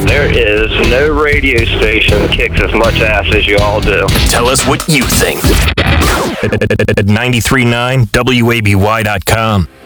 There is no radio station that kicks as much ass as you all do. Tell us what you think at 939WABY.com.